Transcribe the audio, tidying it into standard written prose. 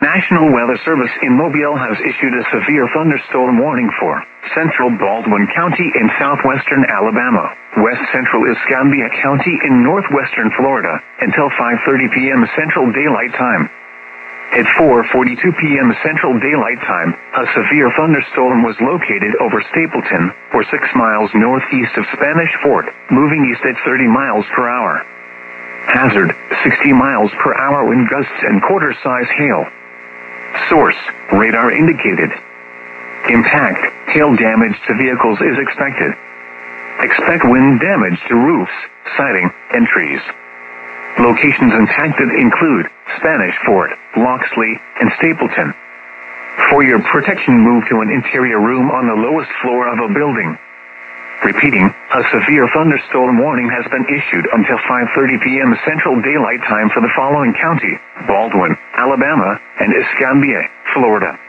National Weather Service in Mobile has issued a severe thunderstorm warning for central Baldwin County in southwestern Alabama, west central Escambia County in northwestern Florida, until 5:30 p.m. Central Daylight Time. At 4:42 p.m. Central Daylight Time, a severe thunderstorm was located over Stapleton, or 6 miles northeast of Spanish Fort, moving east at 30 miles per hour. Hazard, 60 miles per hour wind gusts and quarter-size hail. Source, radar indicated. Impact, hail damage to vehicles is expected. Expect wind damage to roofs, siding, and trees. Locations impacted include Spanish Fort, Loxley, and Stapleton. For your protection, move to an interior room on the lowest floor of a building. Repeating, a severe thunderstorm warning has been issued until 5:30 p.m. Central Daylight Time for the following county: Baldwin, Alabama, and Escambia, Florida.